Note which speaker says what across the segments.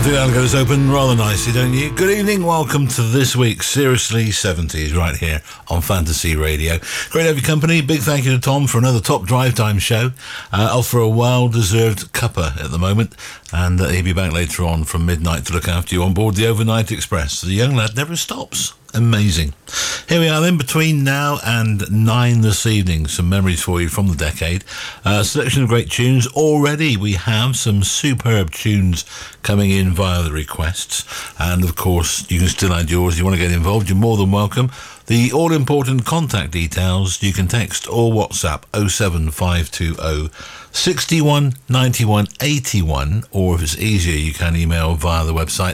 Speaker 1: I think that goes open rather nicely, don't you? Good evening, welcome to this week's Seriously 70s right here on Fantasy Radio. Great to have your company. Big thank you to Tom for another top drive time show. Off for a well-deserved cuppa at the moment, and he'll be back later on from midnight to look after you on board the Overnight Express. The young lad never stops. Amazing. Here we are then, between now and 9 this evening, some memories for you from the decade. A selection of great tunes. Already we have some superb tunes coming in via the requests, and of course you can still add yours. If you want to get involved, you're more than welcome. The all-important contact details, you can text or WhatsApp 07520 61 91 81, or if it's easier you can email via the website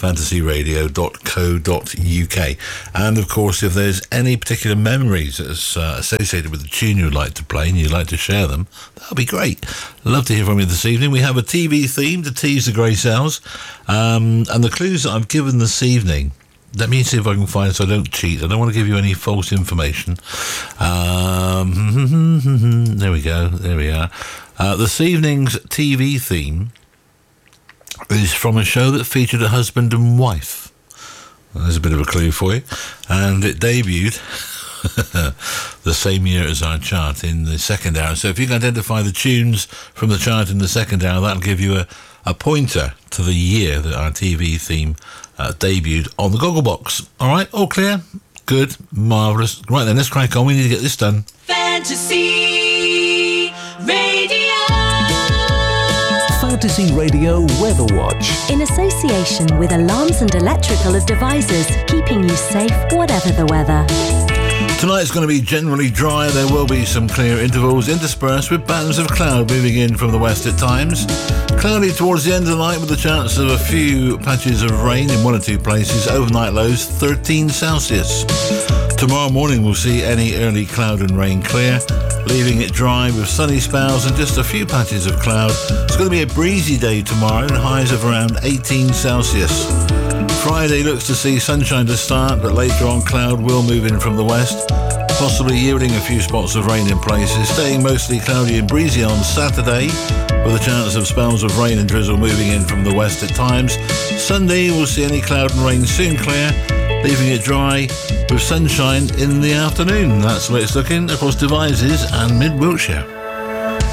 Speaker 1: fantasyradio.co.uk. And of course, if there's any particular memories that's associated with the tune you'd like to play and you'd like to share them, that'll be great. Love to hear from you this evening. We have a TV theme to tease the grey cells, and the clues that I've given this evening, let me see if I can find it so I don't cheat. I don't want to give you any false information. There we go. There we are. This evening's TV theme is from a show that featured a husband and wife. Well, there's a bit of a clue for you. And it debuted the same year as our chart in the second hour. So if you can identify the tunes from the chart in the second hour, that'll give you a pointer to the year that our TV theme debuted on the Gogglebox. All right, all clear? Good, marvellous. Right then, let's crack on. We need to get this done.
Speaker 2: Fantasy Radio.
Speaker 3: Fantasy Radio Weather Watch.
Speaker 4: In association with Alarms and Electrical Devices, keeping you safe whatever the weather.
Speaker 1: Tonight's going to be generally dry. There will be some clear intervals interspersed with bands of cloud moving in from the west at times. Cloudy towards the end of the night with a chance of a few patches of rain in one or two places. Overnight lows 13 Celsius. Tomorrow morning we'll see any early cloud and rain clear, leaving it dry with sunny spells and just a few patches of cloud. It's going to be a breezy day tomorrow and highs of around 18 Celsius. Friday looks to see sunshine to start, but later on cloud will move in from the west, possibly yielding a few spots of rain in places, staying mostly cloudy and breezy on Saturday, with a chance of spells of rain and drizzle moving in from the west at times. Sunday we'll see any cloud and rain soon clear, leaving it dry with sunshine in the afternoon. That's the way it's looking across Devizes and mid-Wiltshire.